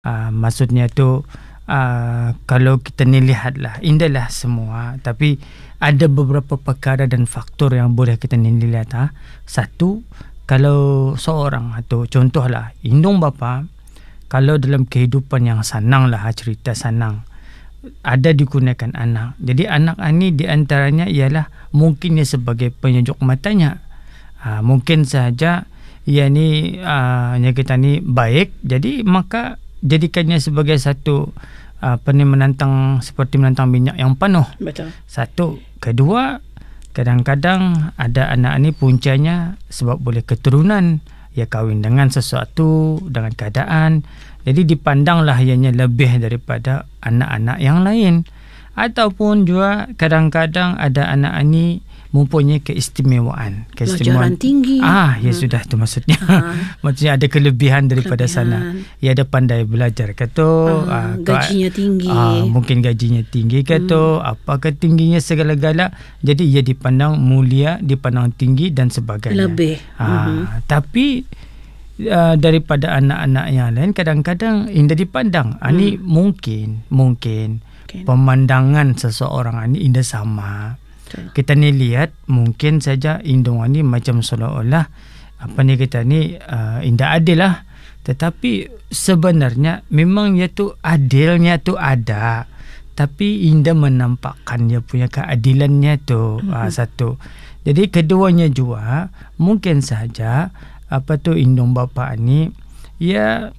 Maksudnya tu kalau kita ni lihatlah, indahlah semua, tapi ada beberapa perkara dan faktor yang boleh kita ni lihat. Satu, kalau seorang atau contohlah indung bapa, kalau dalam kehidupan yang senang lah, cerita senang, ada digunakan anak. Jadi anak ini di antaranya ialah mungkin ia sebagai penyejuk matanya. Mungkin saja ia ni yang kita ni baik, jadi maka jadikannya sebagai satu menantang, seperti menantang minyak yang penuh. Betul. Satu. Kedua, kadang-kadang ada anak ni puncanya sebab boleh keturunan, ia kahwin dengan sesuatu, dengan keadaan, jadi dipandanglah ianya lebih daripada anak-anak yang lain. Ataupun juga kadang-kadang ada anak ni mempunyai keistimewaan. Pelajaran tinggi. Ya sudah tu maksudnya. Maksudnya ada kelebihan daripada sana. Ia ada pandai belajar ke tu. Gajinya tinggi. Mungkin gajinya tinggi ke tu. Apakah tingginya segala-gala. Jadi ia dipandang mulia, dipandang tinggi dan sebagainya. Lebih. Tapi daripada anak-anak yang lain kadang-kadang indah dipandang. Ini mungkin pemandangan seseorang ini indah sama. Kita ni lihat mungkin saja indung ni macam seolah-olah kita ni indah adil lah, tetapi sebenarnya memang ia tu adilnya tu ada, tapi indah menampakkan dia punya keadilannya tu. Satu. Jadi keduanya juga mungkin saja indung bapa ni ia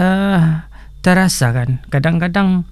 terasa kan kadang-kadang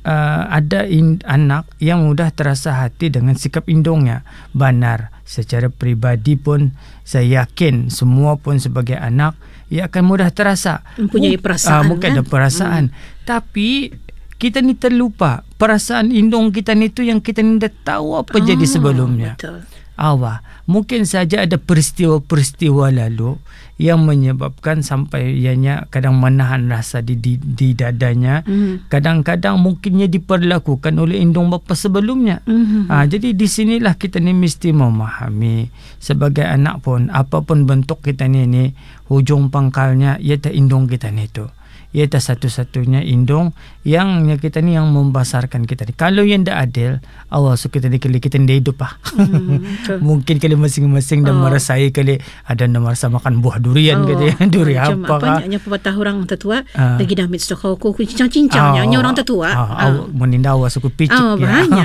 ada anak yang mudah terasa hati dengan sikap indungnya. Benar, secara peribadi pun saya yakin semua pun sebagai anak ia akan mudah terasa mempunyai perasaan. Mungkin ada perasaan, tapi kita ni terlupa perasaan indung kita ni tu yang kita ni dah tahu apa jadi sebelumnya. Betul. Mungkin saja ada peristiwa-peristiwa lalu yang menyebabkan sampai ianya kadang menahan rasa di dadanya. Kadang-kadang mungkinnya diperlakukan oleh indung bapa sebelumnya. Jadi di sinilah kita ni mesti memahami sebagai anak pun apapun bentuk kita ni hujung pangkalnya iaitu indung kita ni tu. Iaitu satu-satunya indung yang kita ni yang membesarkan kita ni. Kalau yang tak adil, kita ni kita ni hidup mungkin kali masing-masing dah merasai kali ada nak merasa makan buah durian durian apa kah? Banyaknya pepatah orang tertua lagi dah mit stok kau cincang-cincang nyanyi orang tertua. Meninda suku picik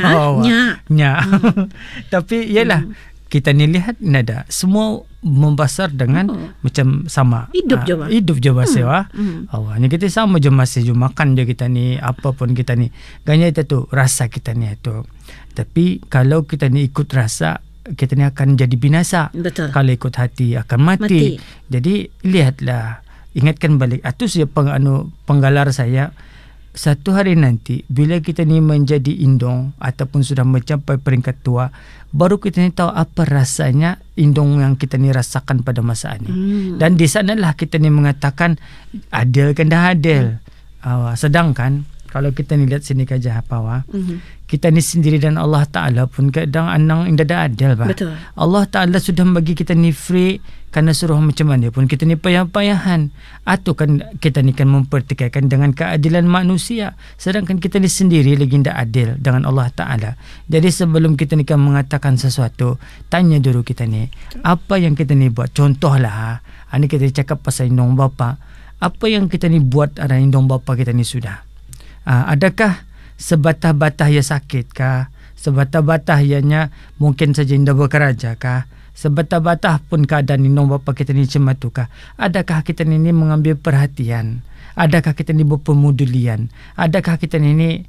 banyak. Tapi ialah kita ni lihat nada semua membesar dengan macam sama hidup je masih ni kita sama je masih makan je kita ni apapun kita ni ganya itu tu rasa kita ni tu. Tapi kalau kita ni ikut rasa kita ni akan jadi binasa. Betul. Kalau ikut hati akan mati. Jadi lihatlah, ingatkan balik itu siapa penggalar saya. Satu hari nanti bila kita ni menjadi indung ataupun sudah mencapai peringkat tua, baru kita ni tahu apa rasanya indung yang kita ni rasakan pada masa ini. Dan di sanalah kita ni mengatakan adil kan dah adil. Sedangkan kalau kita ni lihat sini kajah kita ni sendiri dan Allah Ta'ala pun kadang anang indah dah adil. Betul. Allah Ta'ala sudah bagi kita ni free, karena suruh macam mana pun kita ni payah-payahan. Atau kan kita ni kan mempertikaikan dengan keadilan manusia, sedangkan kita ni sendiri lagi tidak adil dengan Allah Ta'ala. Jadi sebelum kita ni kan mengatakan sesuatu, tanya dulu kita ni apa yang kita ni buat. Contohlah ini kita cakap pasal indung bapa, apa yang kita ni buat ada indung bapa kita ni sudah. Adakah sebatah-batah ia sakit kah? Sebatah-batah ianya mungkin saja indah bekerja kah? Sebatah-batah pun keadaan indung bapa kita ni macam tu kah? Adakah kita ni mengambil perhatian? Adakah kita ni berpemudulian? Adakah kita ni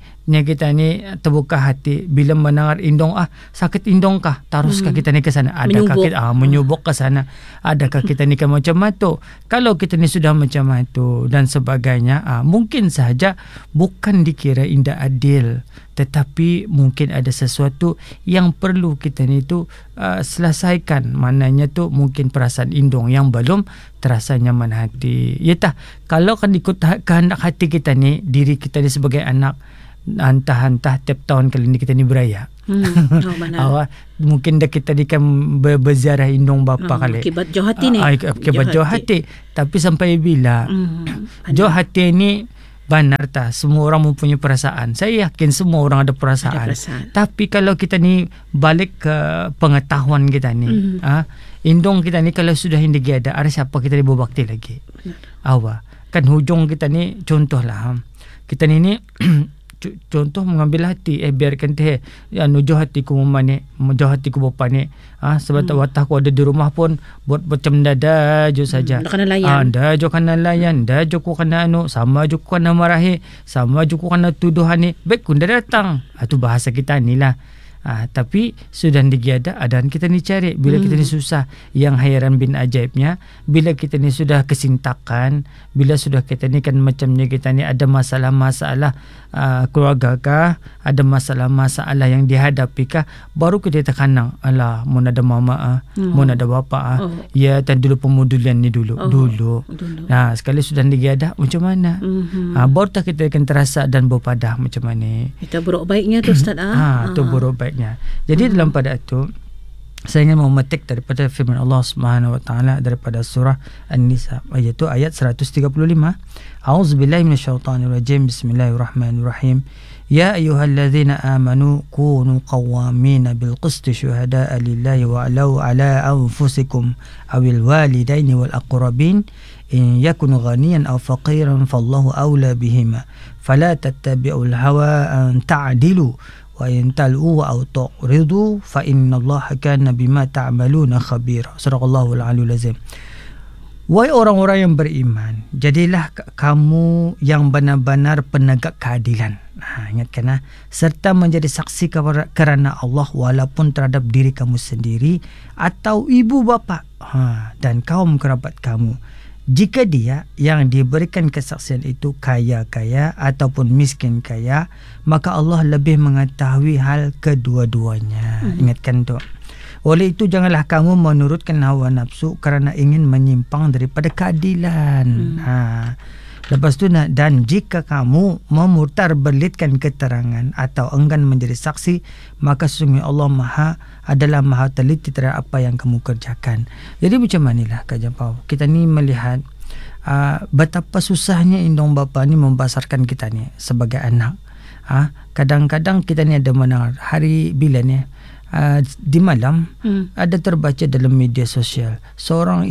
terbuka hati bila mendengar indung sakit indung kah? Taruskah kita ni ke sana? Adakah kita menyubuk ke sana? Adakah kita ni macam tu? Kalau kita ni sudah macam tu dan sebagainya, mungkin saja bukan dikira indah adil, tetapi mungkin ada sesuatu yang perlu kita ni tu selesaikan. Maknanya tu mungkin perasaan indung yang belum terasa nyaman hati. Kalau kan ikut kehendak hati kita ni, diri kita ni sebagai anak, entah tiap tahun kali ni kita ni beraya. Mungkin dah kita ni kan berziarah indung bapa kali. Akibat jauh hati ni. Akibat jauh hati. Tapi sampai bila jauh hati ni benar tak, semua orang mempunyai perasaan. Saya yakin semua orang ada perasaan. Tapi kalau kita ni balik ke pengetahuan kita ni, indung kita ni kalau sudah hindi ada siapa kita ni berbakti lagi. Awak kan hujung kita ni, contohlah kita ni contoh mengambil hati, biarkan teh jauh hatiku memane, jauh hatiku bapa ni, sebab watahku ada di rumah pun buat macam dada jo saja. Anda jo kana layan, dah jo ku kana sama jo ku kana marahi, sama jo ku kana tuduhan ni, baik kun dah datang. Itu bahasa kita ni lah. Tapi sudah digiada adaan kita ni cari. Bila kita ni susah, yang hairan bin ajaibnya, bila kita ni sudah kesintakan, bila sudah kita ni kan macamnya kita ni ada masalah-masalah keluarga kah, ada masalah-masalah yang dihadapi kah, baru kita terkanang, alah mun ada mama mun ada bapa ya tan dulu pemudulian ni dulu. Nah sekali sudah digiada macam mana, baru tak kita akan terasa dan berpadah macam mana. Itu buruk baiknya tu Ustaz. Itu buruk baik. Jadi dalam pada itu saya ingin memetik daripada firman Allah Subhanahu wa taala daripada surah An-Nisa iaitu ayat 135. A'udzubillahi minasyaitonirrajim. Bismillahirrahmanirrahim. Ya ayyuhalladzina amanu kunu qawwamina bil qisti syuhada'a lillahi wa'law 'ala anfusikum awil walidaini wal aqrabin in yakunu ghaniyan aw faqiran fallahu awla bihima fala tattabi'ul hawa an ta'dilu wa in tal'u aw tu'ridu fa innallaha kana bima ta'maluna khabira. Surahul Aliyul Azim. Wahai orang-orang yang beriman, jadilah kamu yang benar-benar penegak keadilan. Ingatkan, serta menjadi saksi kerana Allah walaupun terhadap diri kamu sendiri atau ibu bapa dan kaum kerabat kamu. Jika dia yang diberikan kesaksian itu kaya-kaya ataupun miskin kaya, maka Allah lebih mengetahui hal kedua-duanya. Ingatkan tu. Oleh itu janganlah kamu menurutkan hawa nafsu kerana ingin menyimpang daripada keadilan. Lepas tu dan jika kamu memutar belitkan keterangan atau enggan menjadi saksi, maka sesungguhnya Allah adalah maha teliti terhadap apa yang kamu kerjakan. Jadi macam manilah Kak Jampau, kita ni melihat betapa susahnya indung bapa ni membesarkan kita ni sebagai anak. Kadang-kadang kita ni ada mendengar hari bila ni di malam ada terbaca dalam media sosial seorang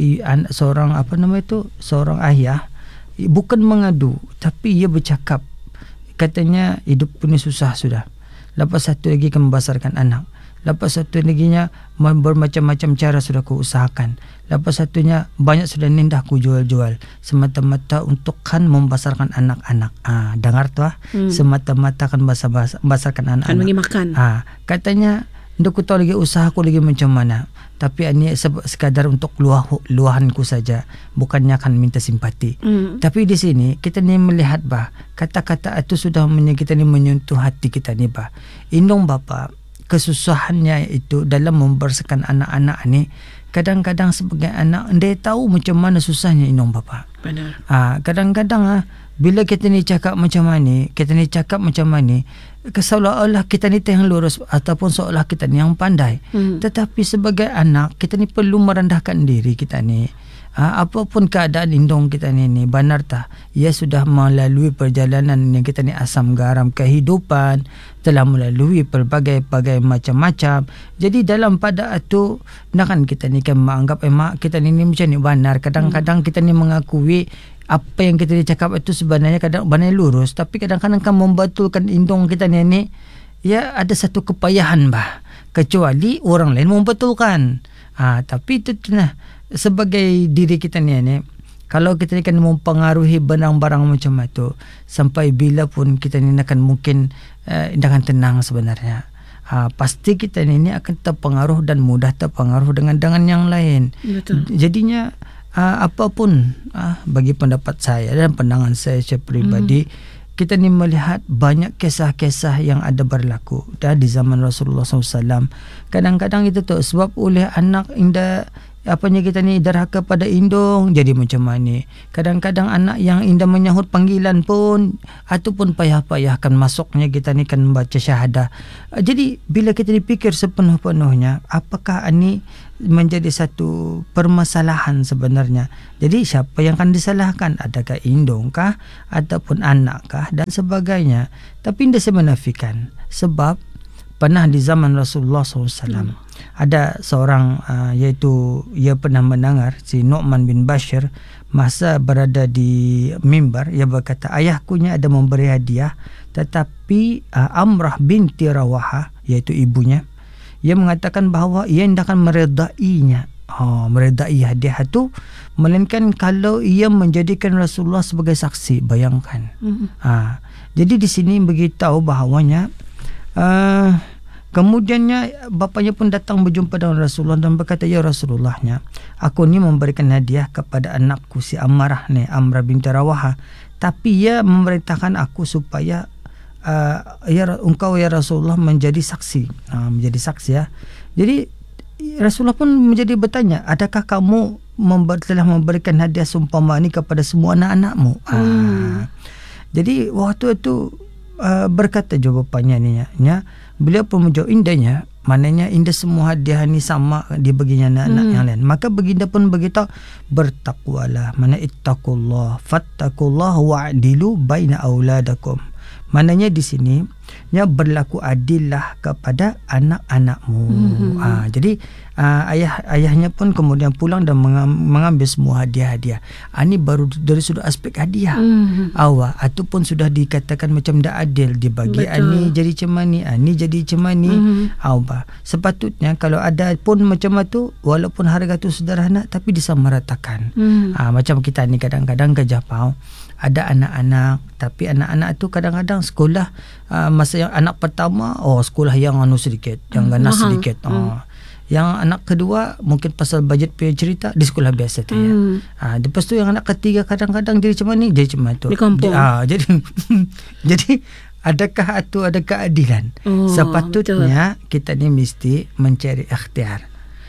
ayah bukan mengadu, tapi ia bercakap, katanya hidup punya susah sudah. Lepas satu lagi akan membesarkan anak. Lepas satu laginya bermacam-macam cara sudah ku usahakan. Lepas satunya banyak sudah nindah ku jual-jual semata-mata untuk kan membesarkan anak-anak. Dengar tu semata-mata kan membesarkan anak-anak. Kan bagi makan. Katanya untuk ku tahu lagi usaha ku lagi macam mana. Tapi ini sekadar untuk luahanku saja, bukannya akan minta simpati. Tapi di sini kita ni melihat kata-kata itu sudah kita ni menyentuh hati kita ni Indung bapa kesusahannya itu dalam membesarkan anak-anak ni, kadang-kadang sebagai anak dia tahu macam mana susahnya indung bapa. Benar. Kadang-kadang bila kita ni cakap macam mana, seolah-olah kita ni yang lurus ataupun seolah kita ni yang pandai. Tetapi sebagai anak kita ni perlu merendahkan diri kita ni. Apapun keadaan indung kita ni benar tak, ia sudah melalui perjalanan yang kita ni asam garam kehidupan, telah melalui pelbagai macam-macam. Jadi dalam pada itu kan kita ni kan menganggap kita ni macam ni benar. Kadang-kadang kita ni mengakui apa yang kita cakap itu sebenarnya kadang benar lurus, tapi kadang-kadang kan membetulkan indung kita ni ya ada satu kepayahan kecuali orang lain membetulkan. Tapi itu sebagai diri kita ni kalau kita ni kan mempengaruhi barang-barang macam itu, sampai bila pun kita ni akan mungkin akan tenang sebenarnya. Pasti kita ni akan terpengaruh dan mudah terpengaruh dengan yang lain. Betul. Jadinya apapun bagi pendapat saya dan pandangan saya pribadi, kita ni melihat banyak kisah-kisah yang ada berlaku di zaman Rasulullah SAW. Kadang-kadang itu tu sebab oleh anak kita ni derhaka pada indung, jadi macam mana. Kadang-kadang anak yang indah menyahut panggilan pun ataupun payah-payahkan masuknya kita ni kan membaca syahadah. Jadi bila kita dipikir sepenuh-penuhnya, apakah ini menjadi satu permasalahan sebenarnya. Jadi siapa yang akan disalahkan? Adakah indung kah ataupun anak kah dan sebagainya. Tapi tidak saya menafikan, sebab pernah di zaman Rasulullah SAW ada seorang iaitu ia pernah mendengar si Nu'man bin Bashir masa berada di mimbar, ia berkata, ayahkunya ada memberi hadiah, tetapi Amrah binti Rawaha iaitu ibunya, ia mengatakan bahawa ia tidak akan meredainya, meredai hadiah itu, melainkan kalau ia menjadikan Rasulullah sebagai saksi. Bayangkan. Jadi di sini beritahu bahawanya kemudiannya bapanya pun datang berjumpa dengan Rasulullah dan berkata, ya Rasulullahnya, aku ni memberikan hadiah kepada anakku si Amrah ni, Amrah binti Rawaha, tapi ia memerintahkan aku supaya engkau ya Rasulullah menjadi saksi, menjadi saksi ya. Jadi Rasulullah pun menjadi bertanya, adakah kamu telah memberikan hadiah seumpama ini kepada semua anak-anakmu? Jadi waktu itu berkata jawapannya ni ya, beliau pun menjawab, indahnya, maknanya indah semua hadiah ni sama dibaginya anak-anak yang lain. Maka baginda pun beritahu, bertakwalah, mana ittaqullah fattaqullah wa'dilu baina auladakum. Maknanya di sini ya, berlaku adillah kepada anak-anakmu. Jadi ayahnya pun kemudian pulang dan mengambil semua hadiah-hadiah. Ini baru dari sudut aspek hadiah. Ataupun sudah dikatakan macam tak adil, dibagi ani jadi macam ni, ani jadi macam ni. Sepatutnya kalau ada pun macam tu, walaupun harga tu sederhana tapi disamaratakan. Macam kita ni kadang-kadang ke Japau, ada anak-anak, tapi anak-anak tu kadang-kadang sekolah masa yang anak pertama sekolah yang sedikit, yang ganas sedikit. Yang anak kedua mungkin pasal bajet punya cerita di sekolah biasa tu ya. Lepas tu yang anak ketiga kadang-kadang jadi macam ni, jadi macam tu. Jadi adakah itu ada keadilan? Sepatutnya kita ni mesti mencari ikhtiar.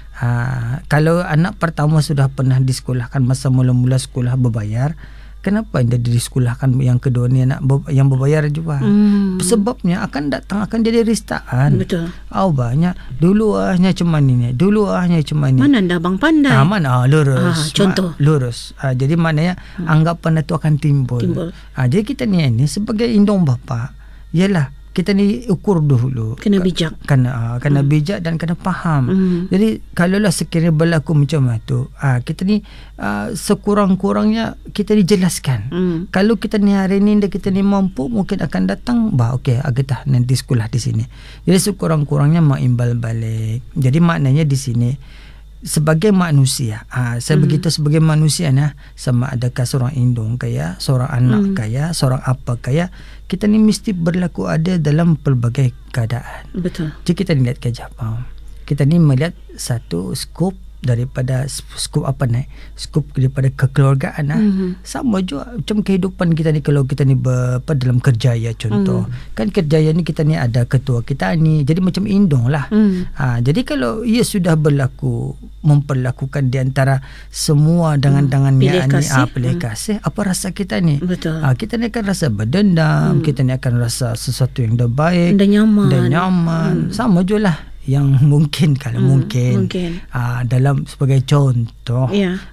Kalau anak pertama sudah pernah disekolahkan masa mula-mula sekolah berbayar, kenapa tidak disekolahkan yang kedua ni anak yang berbayar juga? Sebabnya akan datang, akan jadi ristaan. Betul. Banyak dulu hanya cuma ni, dulu hanya cuma ni. Mana anda bang pandai? Mana lurus. Contoh. Lurus. Jadi maknanya anggapan itu akan timbul. Jadi kita ni sebagai indung bapa, ialah kita ni ukur dulu, kena bijak, kena bijak dan kena faham. Jadi kalaulah sekiranya berlaku macam tu, kita ni sekurang-kurangnya kita dijelaskan. Kalau kita ni hari ni kita ni mampu, mungkin akan datang okey, agak nanti sekolah di sini. Jadi sekurang-kurangnya mengimbal balik. Jadi maknanya di sini sebagai manusia, saya begitu sebagai manusia sama adakah seorang indung kaya, seorang anak kaya, seorang apa kaya, kita ni mesti berlaku adil dalam pelbagai keadaan. Betul. Jadi kita lihat ke Jepang, kita ni melihat satu skop daripada skop skop daripada kekeluargaan. Sama juga macam kehidupan kita ni, kalau kita ni dalam kerjaya contoh, kan kerjaya ni kita ni ada ketua kita ni, jadi macam indung lah. Jadi kalau ia sudah memperlakukan di antara semua dengan-dengannya pilih kasih, apa rasa kita ni? Betul. Kita ni akan rasa berdendam, kita ni akan rasa sesuatu yang dah baik dan nyaman. Sama je lah yang mungkin mungkin dalam sebagai contoh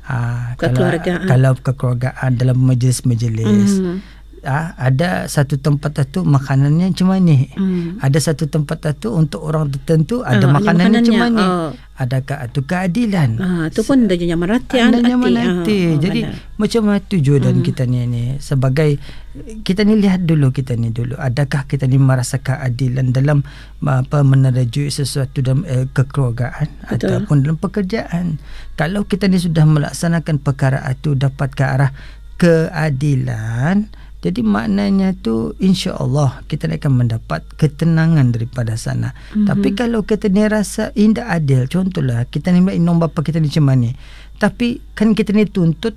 kalau kekeluargaan dalam majlis-majlis ada satu tempat itu makanannya macam ni, ada satu tempat itu untuk orang tertentu ada makanannya macam ni. Adakah itu keadilan? Itu pun dah nyaman hati. Jadi macam itu juga dan kita ni sebagai kita ni lihat dulu adakah kita ni merasa keadilan dalam menerajui sesuatu dalam kekeluargaan ataupun dalam pekerjaan. Kalau kita ni sudah melaksanakan perkara itu dapat ke arah keadilan, jadi maknanya tu insya-Allah kita akan mendapat ketenangan daripada sana. Tapi kalau kita ni rasa indah adil, contohlah kita ni indung bapa kita ni macam ni, tapi kan kita ni tuntut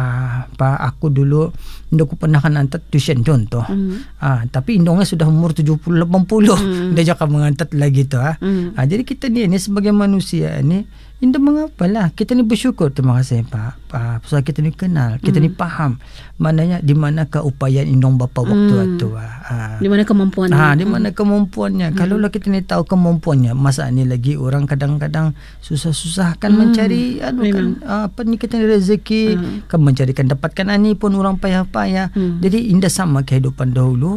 aku dulu aku pernah hantar tuition contoh. Tapi indungnya sudah umur 70-80 dia jangan menghantar lagi tu. Jadi kita ni sebagai manusia ni Indah mengapalah. Kita ni bersyukur. Terima kasih Pak. Pasal kita ni kenal, kita ni faham maknanya di manakah upaya indong bapa waktu itu. Di mana kemampuannya. Di mana kemampuannya. Kalaulah kita ni tahu kemampuannya, masa ni lagi orang kadang-kadang susah-susah kan mencari kan apa ni kita ni rezeki, kan mencarikan dapatkan ani pun orang payah-payah. Jadi indah sama kehidupan dahulu.